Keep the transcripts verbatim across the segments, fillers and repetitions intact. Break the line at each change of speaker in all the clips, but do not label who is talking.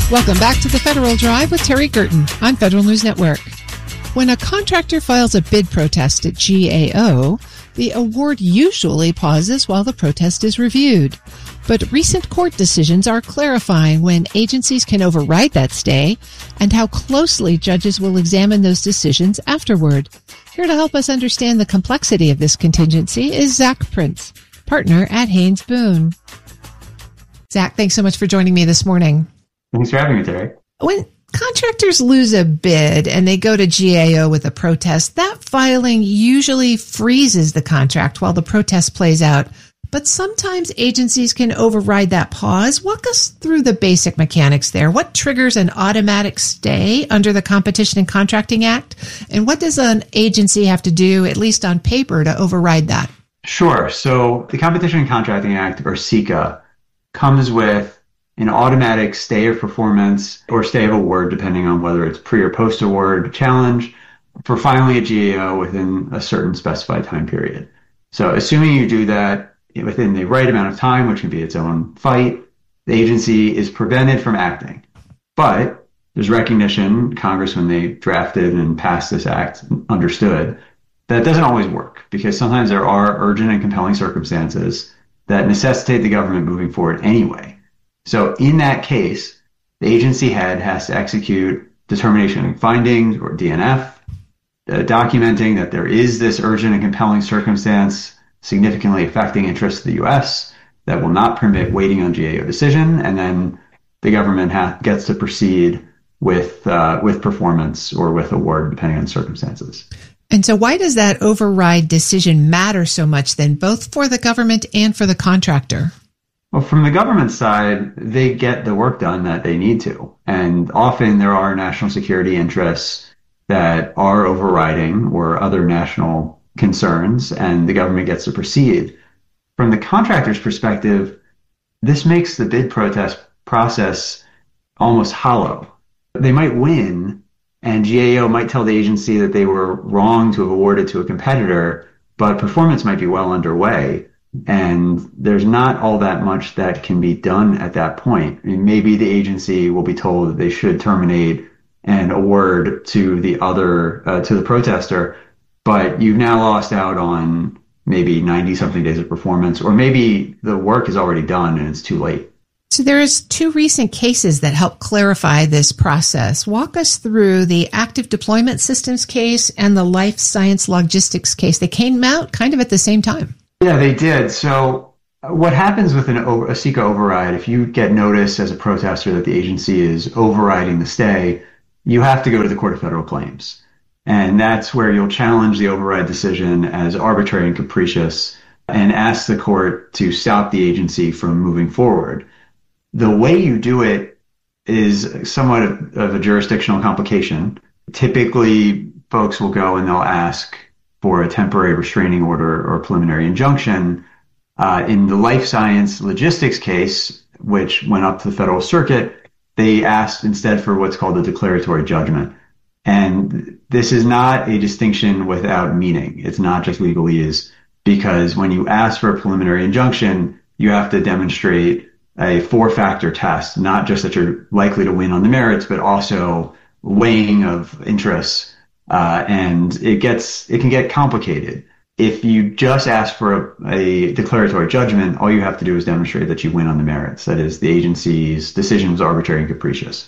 Welcome back to the Federal Drive with Terry Gerton on Federal News Network. When a contractor files a bid protest at G A O, the award usually pauses while the protest is reviewed. But recent court decisions are clarifying when agencies can override that stay and how closely judges will examine those decisions afterward. Here to help us understand the complexity of this contingency is Zach Prince, partner at Haynes Boone. Zach, thanks so much for joining me this morning.
Thanks for having me, Terry.
When contractors lose a bid and they go to G A O with a protest, that filing usually freezes the contract while the protest plays out. But sometimes agencies can override that pause. Walk us through the basic mechanics there. What triggers an automatic stay under the Competition and Contracting Act? And what does an agency have to do, at least on paper, to override that?
Sure. So the Competition and Contracting Act, or SECA, comes with an automatic stay of performance or stay of award, depending on whether it's pre or post award challenge, for filing a G A O within a certain specified time period. So assuming you do that within the right amount of time, which can be its own fight, the agency is prevented from acting. But there's recognition, Congress, when they drafted and passed this act, understood that it doesn't always work, because sometimes there are urgent and compelling circumstances that necessitate the government moving forward anyway. So in that case, the agency head has to execute determination and findings, or D N F, uh, documenting that there is this urgent and compelling circumstance significantly affecting interests of the U S that will not permit waiting on G A O decision, and then the government ha- gets to proceed with uh, with performance or with award, depending on circumstances.
And so why does that override decision matter so much then, both for the government and for the contractor?
Well, from the government side, they get the work done that they need to. And often there are national security interests that are overriding, or other national concerns, and the government gets to proceed. From the contractor's perspective, this makes the bid protest process almost hollow. They might win, and G A O might tell the agency that they were wrong to have awarded to a competitor, but performance might be well underway, and there's not all that much that can be done at that point. I mean, maybe the agency will be told that they should terminate and award to the other, uh, to the protester, but you've now lost out on maybe ninety-something days of performance, or maybe the work is already done and it's too late.
So there's two recent cases that help clarify this process. Walk us through the Active Deployment Systems case and the Life Science Logistics case. They came out kind of at the same time.
Yeah, they did. So what happens with an over, a SECA override, if you get notice as a protester that the agency is overriding the stay, you have to go to the Court of Federal Claims. And that's where you'll challenge the override decision as arbitrary and capricious and ask the court to stop the agency from moving forward. The way you do it is somewhat of, of a jurisdictional complication. Typically, folks will go and they'll ask for a temporary restraining order or preliminary injunction. Uh, in the Life Science Logistics case, which went up to the Federal Circuit, they asked instead for what's called a declaratory judgment. And this is not a distinction without meaning. It's not just legalese, because when you ask for a preliminary injunction, you have to demonstrate a four-factor test, not just that you're likely to win on the merits, but also weighing of interests. Uh, and it gets, it can get complicated. If you just ask for a, a declaratory judgment, all you have to do is demonstrate that you win on the merits. That is, the agency's decision was arbitrary and capricious.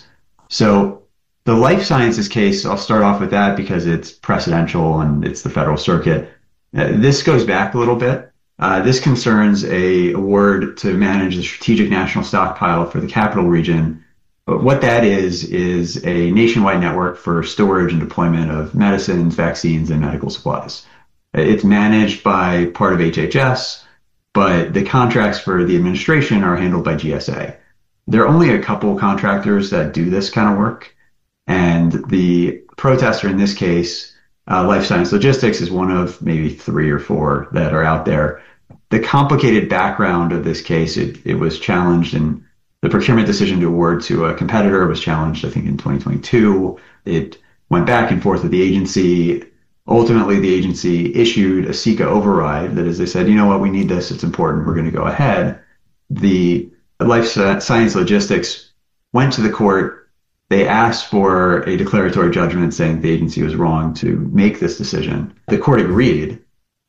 So the Life Sciences case, I'll start off with that because it's precedential and it's the Federal Circuit. Uh, this goes back a little bit. Uh, this concerns a award to manage the strategic national stockpile for the capital region. But what that is, is a nationwide network for storage and deployment of medicines, vaccines, and medical supplies. It's managed by part of H H S, but the contracts for the administration are handled by G S A. There are only a couple contractors that do this kind of work. And the protester in this case, uh, Life Science Logistics, is one of maybe three or four that are out there. The complicated background of this case, it, it was challenged, and the procurement decision to award to a competitor was challenged, I think, in twenty twenty-two. It went back and forth with the agency. Ultimately, the agency issued a SECA override. That is, they said, you know what, we need this, it's important, we're going to go ahead. The Life Science Logistics went to the court. They asked for a declaratory judgment saying the agency was wrong to make this decision. The court agreed,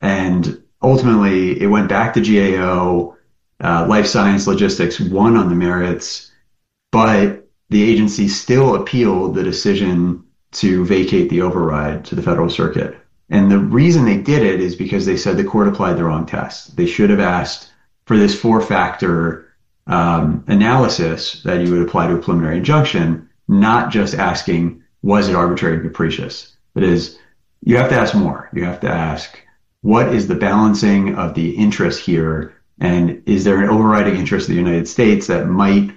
and ultimately it went back to G A O. Uh, Life Science Logistics won on the merits, but the agency still appealed the decision to vacate the override to the Federal Circuit. And the reason they did it is because they said the court applied the wrong test. They should have asked for this four-factor um, analysis that you would apply to a preliminary injunction, not just asking, was it arbitrary and capricious? That is, you have to ask more. You have to ask, what is the balancing of the interest here? And is there an overriding interest of the United States that might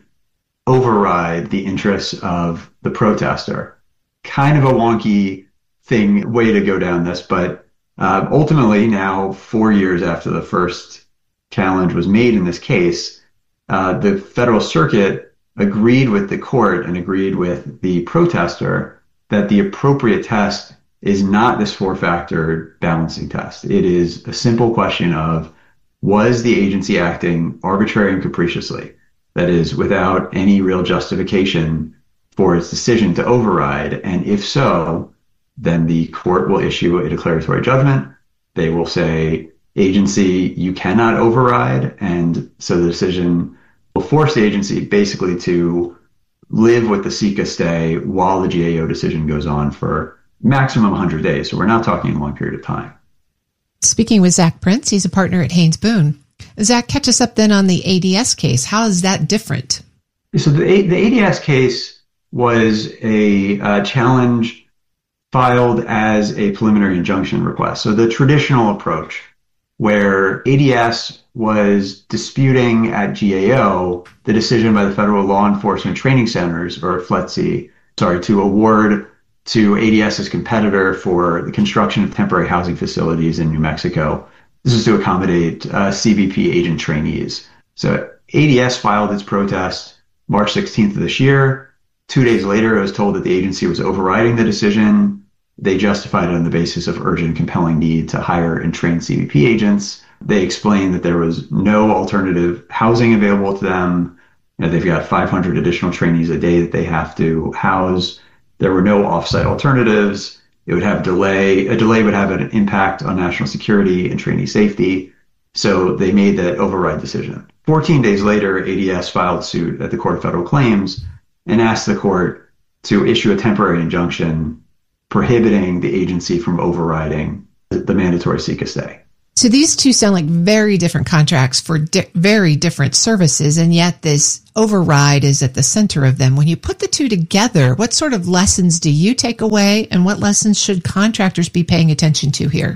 override the interests of the protester? Kind of a wonky thing, way to go down this, but uh, ultimately now, four years after the first challenge was made in this case, uh, the Federal Circuit agreed with the court and agreed with the protester that the appropriate test is not this four-factor balancing test. It is a simple question of, was the agency acting arbitrary and capriciously? That is, without any real justification for its decision to override. And if so, then the court will issue a declaratory judgment. They will say, agency, you cannot override. And so the decision will force the agency basically to live with the SECA stay while the G A O decision goes on for maximum one hundred days. So we're not talking a long period of time.
Speaking with Zach Prince, he's a partner at Haynes Boone. Zach, catch us up then on the A D S case. How is that different?
So the, the A D S case was a uh, challenge filed as a preliminary injunction request. So the traditional approach where A D S was disputing at G A O the decision by the Federal Law Enforcement Training Centers, or F L E T C, sorry, to award to ADS's competitor for the construction of temporary housing facilities in New Mexico. This is to accommodate uh, C B P agent trainees. So A D S filed its protest March sixteenth of this year. Two days later, it was told that the agency was overriding the decision. They justified it on the basis of urgent and compelling need to hire and train C B P agents. They explained that there was no alternative housing available to them. You know, they've got five hundred additional trainees a day that they have to house. There were no offsite alternatives. It would have delay. A delay would have an impact on national security and trainee safety. So they made that override decision. fourteen days later, A D S filed suit at the Court of Federal Claims and asked the court to issue a temporary injunction prohibiting the agency from overriding the mandatory SECA stay.
So these two sound like very different contracts for di- very different services, and yet this override is at the center of them. When you put the two together, what sort of lessons do you take away, and what lessons should contractors be paying attention to here?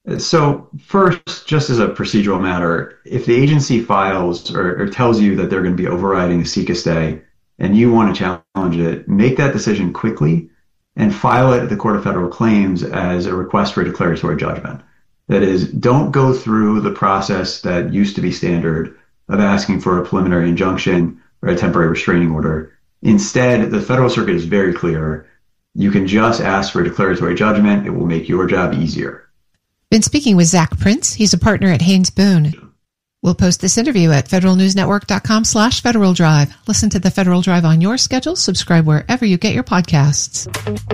So first, just as a procedural matter, if the agency files or, or tells you that they're going to be overriding the SECA stay and you want to challenge it, make that decision quickly and file it at the Court of Federal Claims as a request for a declaratory judgment. That is, don't go through the process that used to be standard of asking for a preliminary injunction or a temporary restraining order. Instead, the Federal Circuit is very clear. You can just ask for a declaratory judgment. It will make your job easier.
Been speaking with Zach Prince. He's a partner at Haynes Boone. We'll post this interview at federalnewsnetwork.com slash Federal Drive. Listen to the Federal Drive on your schedule. Subscribe wherever you get your podcasts.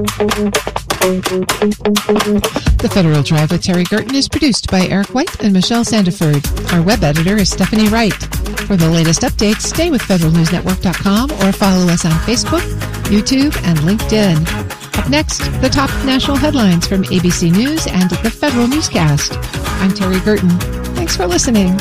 The Federal Drive with Terry Gerton is produced by Eric White and Michelle Sandiford. Our web editor is Stephanie Wright. For the latest updates, stay with federal news network dot com or follow us on Facebook, YouTube, and LinkedIn. Up next, the top national headlines from A B C News and the Federal Newscast. I'm Terry Gerton. Thanks for listening.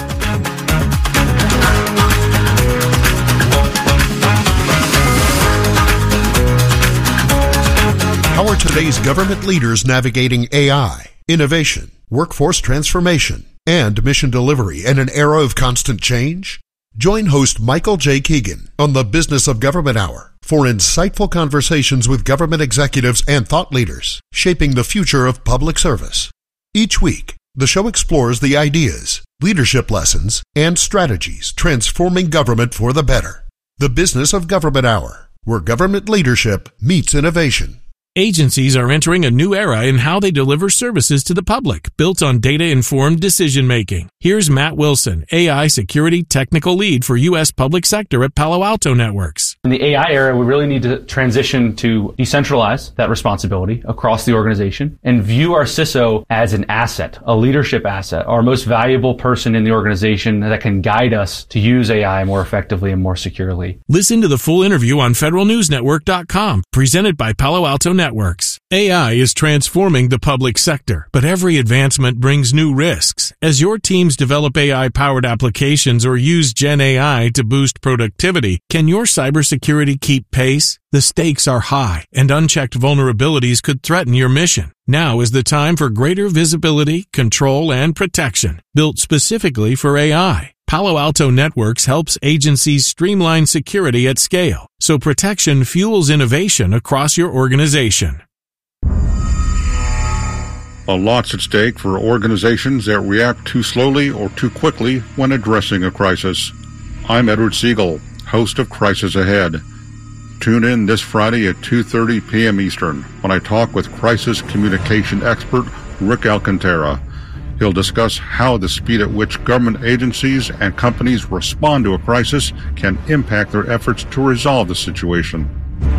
How are today's government leaders navigating A I, innovation, workforce transformation, and mission delivery in an era of constant change? Join host Michael J. Keegan on the Business of Government Hour for insightful conversations with government executives and thought leaders shaping the future of public service. Each week, the show explores the ideas, leadership lessons, and strategies transforming government for the better. The Business of Government Hour, where government leadership meets innovation.
Agencies are entering a new era in how they deliver services to the public, built on data-informed decision-making. Here's Matt Wilson, A I Security Technical Lead for U S Public Sector at Palo Alto Networks.
In the A I era, we really need to transition to decentralize that responsibility across the organization and view our C I S O as an asset, a leadership asset, our most valuable person in the organization that can guide us to use A I more effectively and more securely.
Listen to the full interview on federal news network dot com, presented by Palo Alto Networks. A I is transforming the public sector, but every advancement brings new risks. As your teams develop A I-powered applications or use Gen A I to boost productivity, can your cybersecurity keep pace? The stakes are high, and unchecked vulnerabilities could threaten your mission. Now is the time for greater visibility, control, and protection, built specifically for A I. Palo Alto Networks helps agencies streamline security at scale, so protection fuels innovation across your organization.
A lot's at stake for organizations that react too slowly or too quickly when addressing a crisis. I'm Edward Siegel, host of Crisis Ahead. Tune in this Friday at two thirty p.m. Eastern when I talk with crisis communication expert Rick Alcantara. He'll discuss how the speed at which government agencies and companies respond to a crisis can impact their efforts to resolve the situation.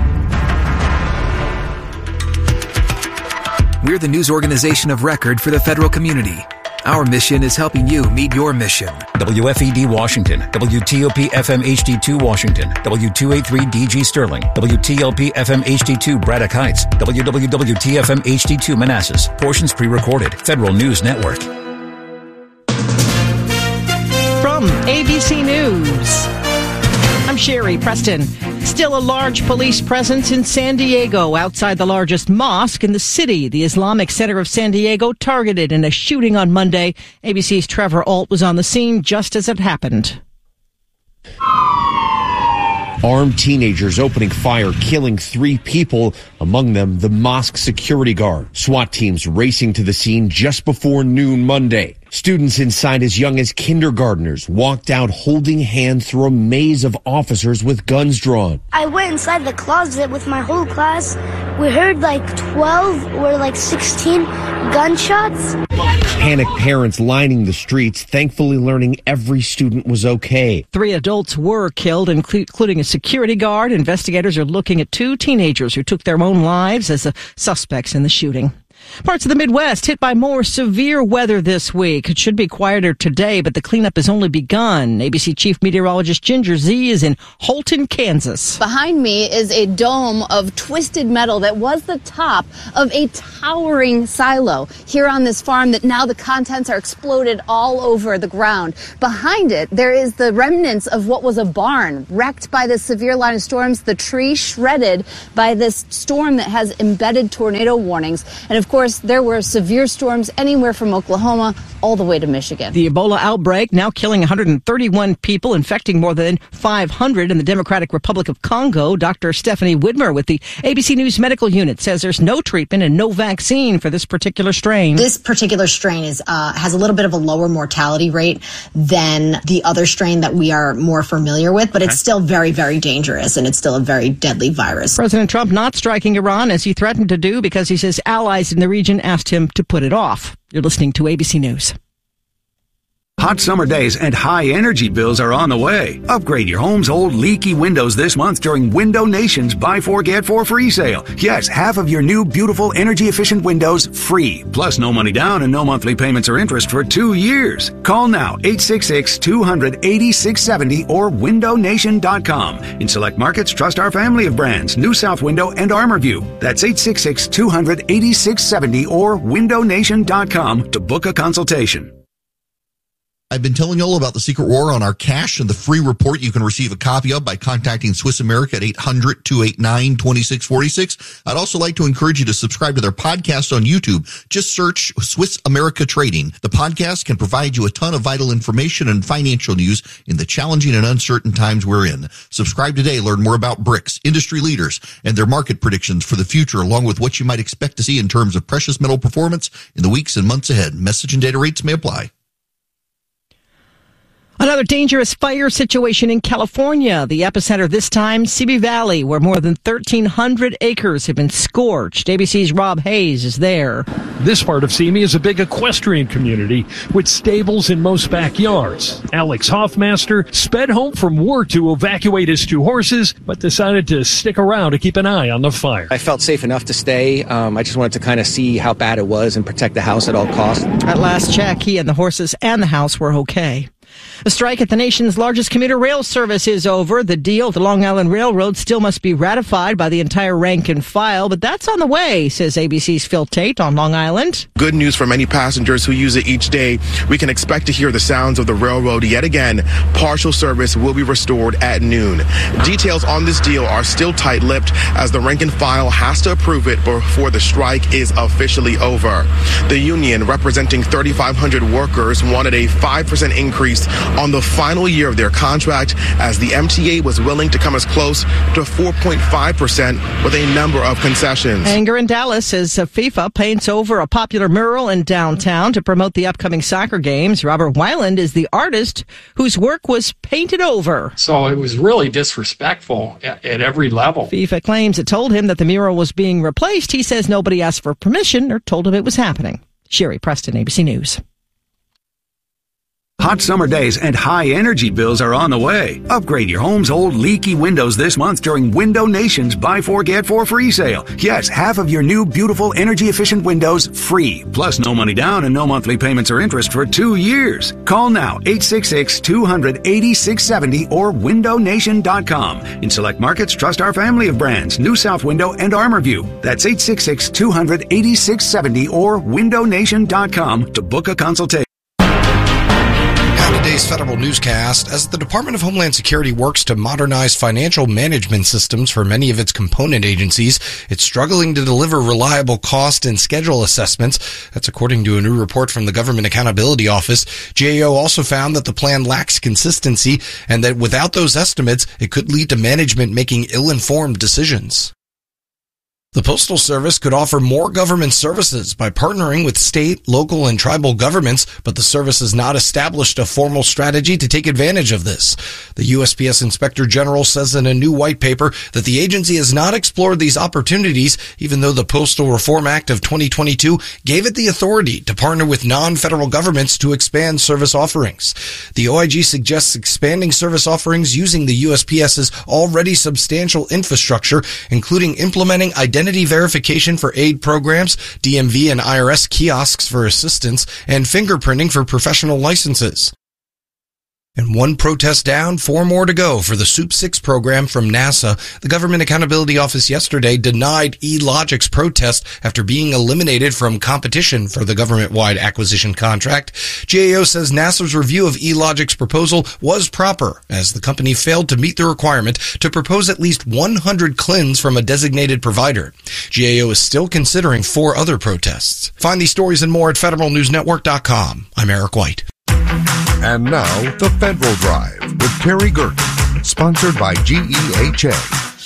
We're the news organization of record for the federal community. Our mission is helping you meet your mission.
W F E D Washington, W T O P F M H D two Washington, W two eighty-three D G Sterling, W T L P F M H D two Braddock Heights, W W W T F M H D two Manassas. Portions pre-recorded. Federal News Network.
From A B C News, I'm Sherry Preston. Still a large police presence in San Diego outside the largest mosque in the city. The Islamic Center of San Diego targeted in a shooting on Monday. A B C's Trevor Ault was on the scene just as it happened.
Armed teenagers opening fire, killing three people, among them the mosque security guard. SWAT teams racing to the scene just before noon Monday. Students inside as young as kindergartners walked out holding hands through a maze of officers with guns drawn.
I went inside the closet with my whole class. We heard like twelve or like sixteen gunshots.
Panicked parents lining the streets, thankfully learning every student was okay.
Three adults were killed, including a security guard. Investigators are looking at two teenagers who took their own lives as the suspects in the shooting. Parts of the Midwest hit by more severe weather this week. It should be quieter today, but the cleanup has only begun. A B C Chief Meteorologist Ginger Z is in Holton, Kansas.
Behind me is a dome of twisted metal that was the top of a towering silo here on this farm that now the contents are exploded all over the ground. Behind it, there is the remnants of what was a barn wrecked by the severe line of storms, the tree shredded by this storm that has embedded tornado warnings. And of course, there were severe storms anywhere from Oklahoma all the way to Michigan.
The Ebola outbreak now killing one hundred thirty-one people, infecting more than five hundred in the Democratic Republic of Congo. Doctor Stephanie Widmer with the A B C News Medical Unit says there's no treatment and no vaccine for this particular strain.
This particular strain is uh, has a little bit of a lower mortality rate than the other strain that we are more familiar with, but okay. It's still very, very dangerous, and it's still a very deadly virus.
President Trump not striking Iran as he threatened to do because he says allies in the region asked him to put it off. You're listening to A B C News.
Hot summer days and high energy bills are on the way. Upgrade your home's old leaky windows this month during Window Nation's Buy Four Get Four free sale. Yes, half of your new beautiful energy efficient windows free. Plus no money down and no monthly payments or interest for two years. Call now eight six six, two hundred, eighty-six seventy or window nation dot com. In select markets, trust our family of brands, New South Window and ArmorView. That's eight six six, two hundred, eighty-six seventy or window nation dot com to book a consultation.
I've been telling you all about the Secret War on our cash and the free report you can receive a copy of by contacting Swiss America at eight hundred, two eight nine, two six four six. I'd also like to encourage you to subscribe to their podcast on YouTube. Just search Swiss America Trading. The podcast can provide you a ton of vital information and financial news in the challenging and uncertain times we're in. Subscribe today. Learn more about BRICS, industry leaders, and their market predictions for the future, along with what you might expect to see in terms of precious metal performance in the weeks and months ahead. Message and data rates may apply.
Another dangerous fire situation in California. The epicenter this time, Simi Valley, where more than thirteen hundred acres have been scorched. A B C's Rob Hayes is there.
This part of Simi is a big equestrian community with stables in most backyards. Alex Hoffmaster sped home from work to evacuate his two horses, but decided to stick around to keep an eye on the fire.
I felt safe enough to stay. Um, I just wanted to kind of see how bad it was and protect the house at all costs.
At last check, he and the horses and the house were okay. The strike at the nation's largest commuter rail service is over. The deal with the Long Island Railroad still must be ratified by the entire rank and file, but that's on the way, says A B C's Phil Tate on Long Island.
Good news for many passengers who use it each day. We can expect to hear the sounds of the railroad yet again. Partial service will be restored at noon. Details on this deal are still tight-lipped as the rank and file has to approve it before the strike is officially over. The union, representing thirty-five hundred workers, wanted a five percent increase on the final year of their contract, as the M T A was willing to come as close to four point five percent with a number of concessions.
Anger in Dallas as FIFA paints over a popular mural in downtown to promote the upcoming soccer games. Robert Weiland is the artist whose work was painted over.
So it was really disrespectful at, at every level.
FIFA claims it told him that the mural was being replaced. He says nobody asked for permission or told him it was happening. Sherry Preston, A B C News.
Hot summer days and high energy bills are on the way. Upgrade your home's old leaky windows this month during Window Nation's Buy Four Get Four free sale. Yes, half of your new beautiful energy efficient windows free. Plus no money down and no monthly payments or interest for two years. Call now eight six six, two hundred, eighty-six seventy or window nation dot com. In select markets, trust our family of brands, New South Window and ArmorView. That's eight six six, two hundred, eighty-six seventy or window nation dot com to book a consultation.
Today's federal newscast. As the Department of Homeland Security works to modernize financial management systems for many of its component agencies, it's struggling to deliver reliable cost and schedule assessments. That's according to a new report from the Government Accountability Office. G A O also found that the plan lacks consistency and that without those estimates, it could lead to management making ill-informed decisions. The Postal Service could offer more government services by partnering with state, local, and tribal governments, but the service has not established a formal strategy to take advantage of this. The U S P S Inspector General says in a new white paper that the agency has not explored these opportunities, even though the Postal Reform Act of twenty twenty-two gave it the authority to partner with non-federal governments to expand service offerings. The O I G suggests expanding service offerings using the USPS's already substantial infrastructure, including implementing identity Identity verification for aid programs, D M V and I R S kiosks for assistance, and fingerprinting for professional licenses. And one protest down, four more to go for the SOUP six program from NASA. The Government Accountability Office yesterday denied eLogic's protest after being eliminated from competition for the government-wide acquisition contract. G A O says NASA's review of eLogic's proposal was proper, as the company failed to meet the requirement to propose at least one hundred C L I Ns from a designated provider. G A O is still considering four other protests. Find these stories and more at federal news network dot com. I'm Eric White.
And now, The Federal Drive with Terry Gerton, sponsored by G E H A.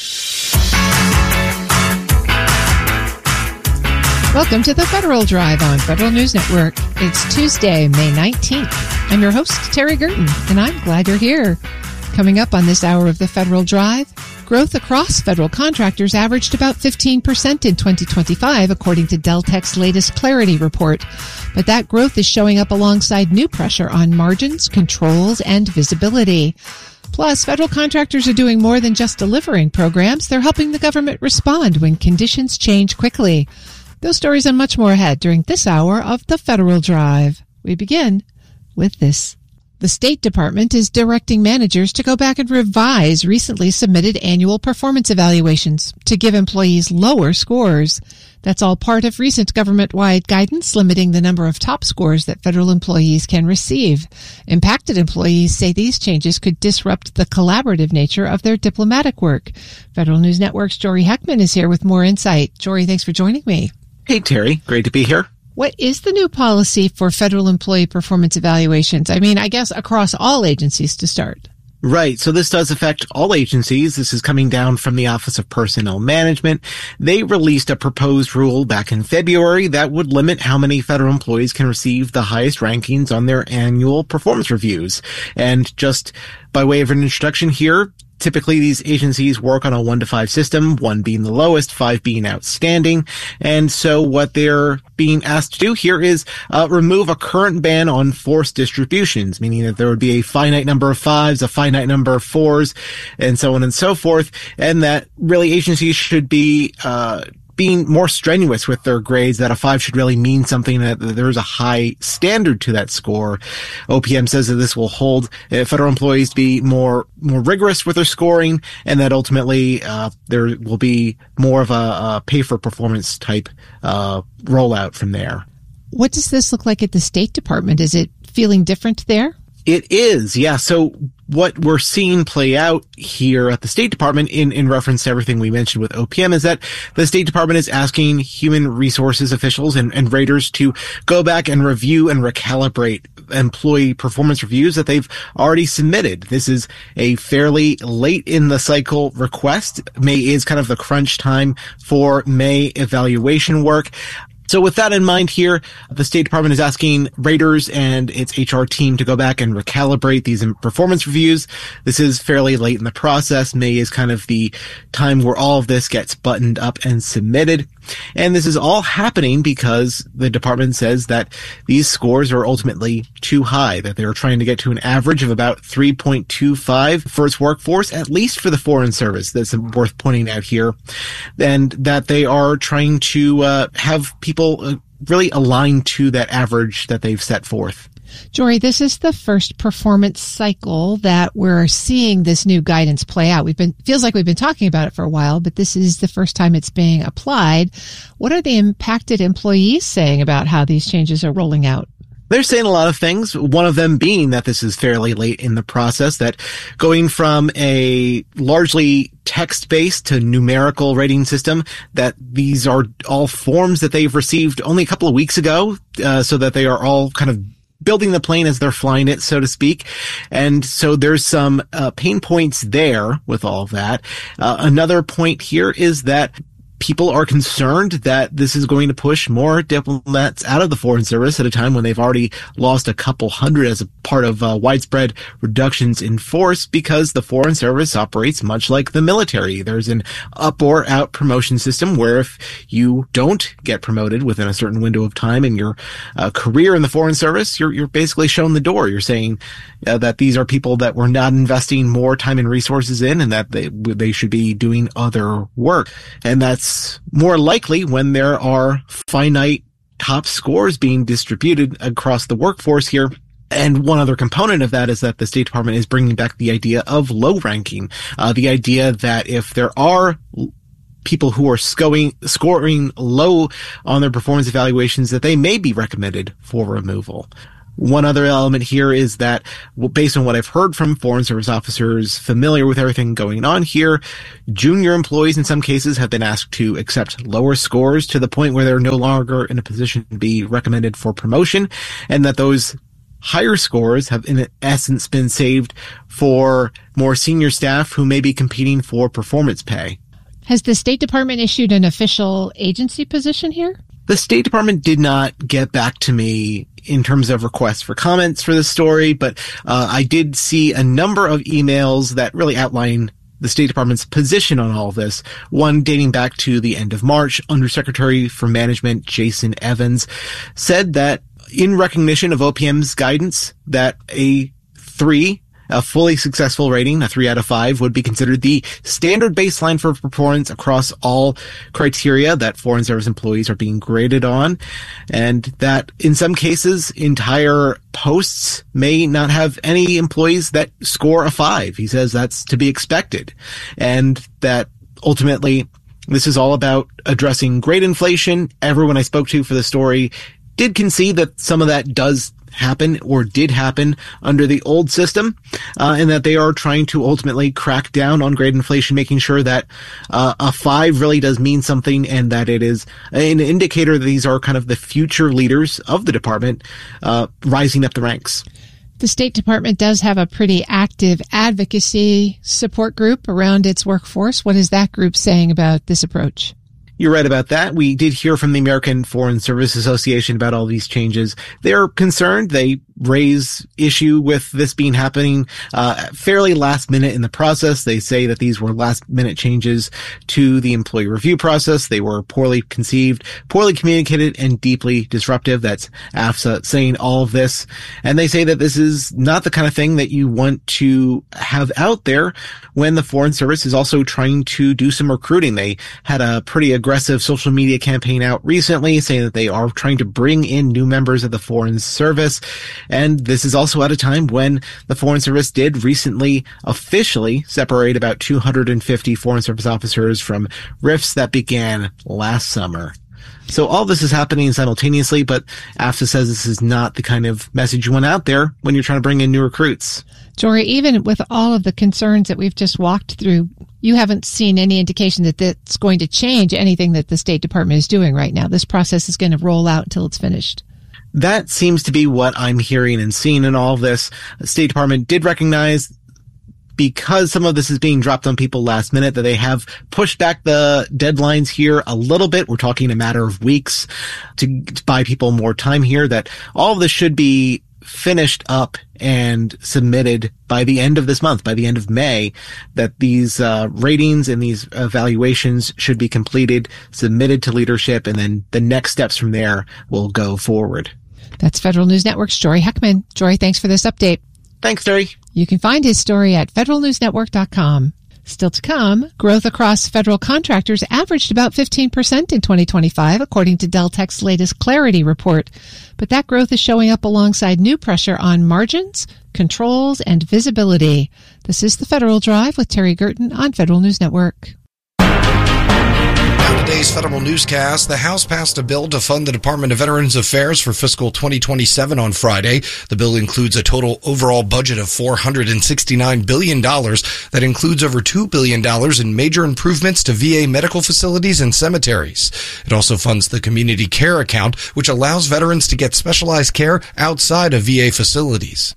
Welcome to The Federal Drive on Federal News Network. It's Tuesday, May nineteenth. I'm your host, Terry Gerton, and I'm glad you're here. Coming up on this hour of The Federal Drive, growth across federal contractors averaged about fifteen percent in twenty twenty-five, according to Deltek's latest Clarity report. But that growth is showing up alongside new pressure on margins, controls, and visibility. Plus, federal contractors are doing more than just delivering programs. They're helping the government respond when conditions change quickly. Those stories and much more ahead during this hour of The Federal Drive. We begin with this. The State Department is directing managers to go back and revise recently submitted annual performance evaluations to give employees lower scores. That's all part of recent government-wide guidance limiting the number of top scores that federal employees can receive. Impacted employees say these changes could disrupt the collaborative nature of their diplomatic work. Federal News Network's Jory Heckman is here with more insight. Jory, thanks for joining me.
Hey, Terry. Great to be here.
What is the new policy for federal employee performance evaluations? I mean, I guess across all agencies to start.
Right. So this does affect all agencies. This is coming down from the Office of Personnel Management. They released a proposed rule back in February that would limit how many federal employees can receive the highest rankings on their annual performance reviews. And just by way of an introduction here, typically, these agencies work on a one to five system, one being the lowest, five being outstanding. And so what they're being asked to do here is uh, remove a current ban on forced distributions, meaning that there would be a finite number of fives, a finite number of fours, and so on and so forth. And that really agencies should be uh being more strenuous with their grades, that a five should really mean something, that there's a high standard to that score. O P M says that this will hold uh, federal employees to be more more rigorous with their scoring, and that ultimately uh there will be more of a, a pay-for-performance type uh rollout from there.
What does this look like at the State Department? Is it feeling different there?
It is, yeah. So what we're seeing play out here at the State Department, in, in reference to everything we mentioned with O P M, is that the State Department is asking human resources officials and, and raters to go back and review and recalibrate employee performance reviews that they've already submitted. This is a fairly late in the cycle request. May is kind of the crunch time for May evaluation work. So with that in mind here, the State Department is asking raters and its H R team to go back and recalibrate these performance reviews. This is fairly late in the process. May is kind of the time where all of this gets buttoned up and submitted. And this is all happening because the department says that these scores are ultimately too high, that they're trying to get to an average of about three point two five for its workforce, at least for the Foreign Service. That's worth pointing out here. And that they are trying to uh, have people really aligned to that average that they've set forth.
Jory, this is the first performance cycle that we're seeing this new guidance play out. We've been, feels like we've been talking about it for a while, but this is the first time it's being applied. What are the impacted employees saying about how these changes are rolling out?
They're saying a lot of things, one of them being that this is fairly late in the process, that going from a largely text-based to numerical rating system, that these are all forms that they've received only a couple of weeks ago, uh, so that they are all kind of building the plane as they're flying it, so to speak. And so there's some uh, pain points there with all of that. Uh, another point here is that people are concerned that this is going to push more diplomats out of the Foreign Service at a time when they've already lost a couple hundred as a part of uh, widespread reductions in force, because the Foreign Service operates much like the military. There's an up or out promotion system where if you don't get promoted within a certain window of time in your uh, career in the Foreign Service, you're, you're basically shown the door. You're saying uh, that these are people that we're not investing more time and resources in, and that they, they should be doing other work. And that's more likely when there are finite top scores being distributed across the workforce here. And one other component of that is that the State Department is bringing back the idea of low ranking, uh, the idea that if there are people who are scoring, scoring low on their performance evaluations, that they may be recommended for removal. One other element here is that, based on what I've heard from Foreign Service officers familiar with everything going on here, junior employees in some cases have been asked to accept lower scores to the point where they're no longer in a position to be recommended for promotion, and that those higher scores have in essence been saved for more senior staff who may be competing for performance pay.
Has the State Department issued an official agency position here?
The State Department did not get back to me in terms of requests for comments for this story, but uh, I did see a number of emails that really outline the State Department's position on all of this. One dating back to the end of March, Undersecretary for Management Jason Evans said that in recognition of O P M's guidance, that a three A fully successful rating, a three out of five, would be considered the standard baseline for performance across all criteria that Foreign Service employees are being graded on, and that in some cases, entire posts may not have any employees that score a five. He says that's to be expected, and that ultimately this is all about addressing grade inflation. Everyone I spoke to for the story did concede that some of that does happen or did happen under the old system, uh, and that they are trying to ultimately crack down on grade inflation, making sure that uh, a five really does mean something, and that it is an indicator that these are kind of the future leaders of the department uh, rising up the ranks.
The State Department does have a pretty active advocacy support group around its workforce. What is that group saying about this approach?
You're right about that. We did hear from the American Foreign Service Association about all these changes. They're concerned. They raise issue with this being happening uh, fairly last minute in the process. They say that these were last minute changes to the employee review process. They were poorly conceived, poorly communicated, and deeply disruptive. That's AFSA saying all of this. And they say that this is not the kind of thing that you want to have out there when the Foreign Service is also trying to do some recruiting. They had a pretty aggressive social media campaign out recently saying that they are trying to bring in new members of the Foreign Service. And this is also at a time when the Foreign Service did recently officially separate about two hundred fifty Foreign Service officers from rifts that began last summer. So all this is happening simultaneously, but AFSA says this is not the kind of message you want out there when you're trying to bring in new recruits.
Jory, even with all of the concerns that we've just walked through, you haven't seen any indication that that's going to change anything that the State Department is doing right now. This process is going to roll out until it's finished.
That seems to be what I'm hearing and seeing in all of this. The State Department did recognize, because some of this is being dropped on people last minute, that they have pushed back the deadlines here a little bit. We're talking a matter of weeks to, to buy people more time here, that all of this should be finished up and submitted by the end of this month, by the end of May, that these uh, ratings and these evaluations should be completed, submitted to leadership, and then the next steps from there will go forward.
That's Federal News Network's Jory Heckman. Jory, thanks for this update.
Thanks, Terry.
You can find his story at federal news network dot com. Still to come, growth across federal contractors averaged about fifteen percent in twenty twenty-five, according to Deltek's latest Clarity report. But that growth is showing up alongside new pressure on margins, controls, and visibility. This is the Federal Drive with Terry Gerton on Federal News Network.
Now today's Federal Newscast. The House passed a bill to fund the Department of Veterans Affairs for fiscal twenty twenty-seven on Friday. The bill includes a total overall budget of four hundred sixty-nine billion dollars. That includes over two billion dollars in major improvements to V A medical facilities and cemeteries. It also funds the Community Care Account, which allows veterans to get specialized care outside of V A facilities.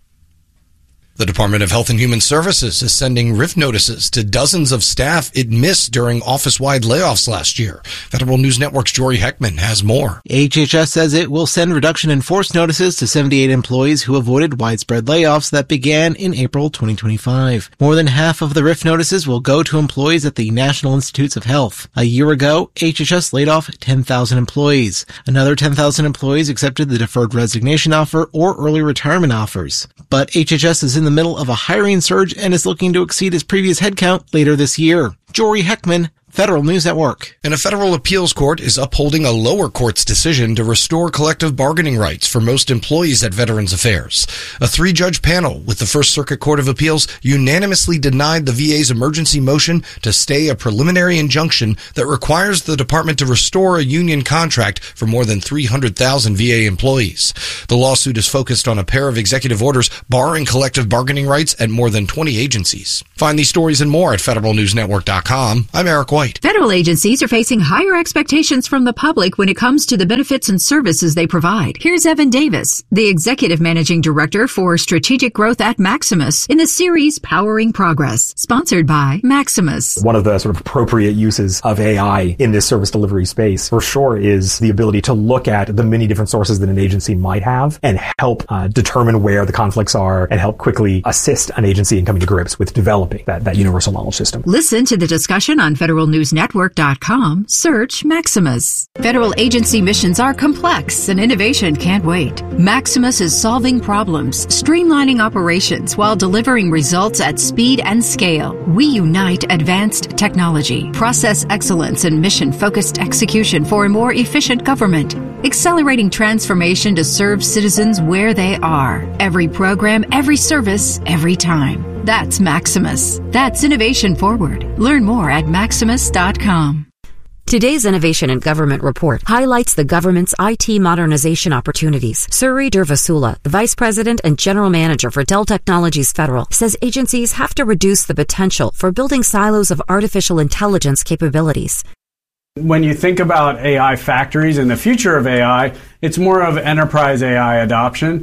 The Department of Health and Human Services is sending R I F notices to dozens of staff it missed during office-wide layoffs last year. Federal News Network's Jory Heckman has more.
H H S says it will send reduction in force notices to seventy-eight employees who avoided widespread layoffs that began in April twenty twenty-five. More than half of the R I F notices will go to employees at the National Institutes of Health. A year ago, H H S laid off ten thousand employees. Another ten thousand employees accepted the deferred resignation offer or early retirement offers. But H H S is in the middle of a hiring surge and is looking to exceed its previous headcount later this year. Jory Heckman, Federal News Network.
And a federal appeals court is upholding a lower court's decision to restore collective bargaining rights for most employees at Veterans Affairs. A three-judge panel with the First Circuit Court of Appeals unanimously denied the V A's emergency motion to stay a preliminary injunction that requires the department to restore a union contract for more than three hundred thousand V A employees. The lawsuit is focused on a pair of executive orders barring collective bargaining rights at more than twenty agencies. Find these stories and more at federal news network dot com. I'm Eric White.
Federal agencies are facing higher expectations from the public when it comes to the benefits and services they provide. Here's Evan Davis, the Executive Managing Director for Strategic Growth at Maximus, in the series Powering Progress, sponsored by Maximus.
One of the sort of appropriate uses of A I in this service delivery space, for sure, is the ability to look at the many different sources that an agency might have and help uh, determine where the conflicts are and help quickly assist an agency in coming to grips with developing that, that universal knowledge system.
Listen to the discussion on federal news network dot com. Search Maximus. Federal agency missions are complex and innovation can't wait. Maximus is solving problems, streamlining operations while delivering results at speed and scale. We unite advanced technology, process excellence, and mission-focused execution for a more efficient government, accelerating transformation to serve citizens where they are. Every program, every service, every time. That's Maximus. That's innovation forward. Learn more at maximus dot com.
Today's Innovation in Government report highlights the government's I T modernization opportunities. Suri Durvasula, the Vice President and General Manager for Dell Technologies Federal, says agencies have to reduce the potential for building silos of artificial intelligence capabilities.
When you think about A I factories and the future of A I, it's more of enterprise A I adoption.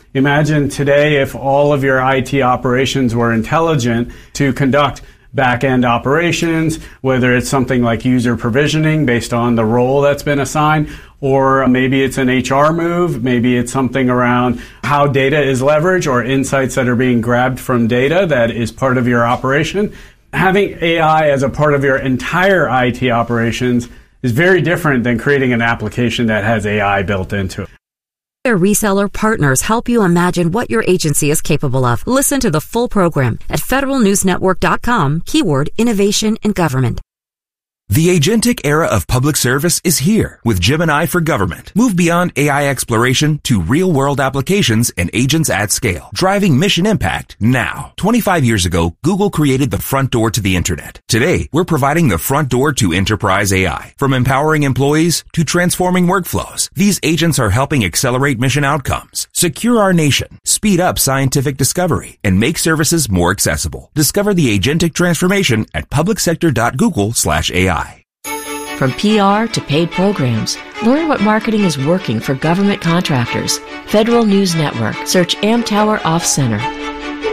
Imagine today if all of your I T operations were intelligent to conduct back-end operations, whether it's something like user provisioning based on the role that's been assigned, or maybe it's an H R move, maybe it's something around how data is leveraged or insights that are being grabbed from data that is part of your operation. Having A I as a part of your entire I T operations is very different than creating an application that has A I built into it.
Their reseller partners help you imagine what your agency is capable of. Listen to the full program at federal news network dot com, keyword innovation in government.
The agentic era of public service is here with Gemini for Government. Move beyond A I exploration to real-world applications and agents at scale, driving mission impact now. twenty-five years ago, Google created the front door to the internet. Today, we're providing the front door to enterprise A I. From empowering employees to transforming workflows, these agents are helping accelerate mission outcomes, secure our nation, speed up scientific discovery, and make services more accessible. Discover the agentic transformation at public sector dot google slash A I.
From P R to paid programs, learn what marketing is working for government contractors. Federal News Network. Search Amtower Off Center.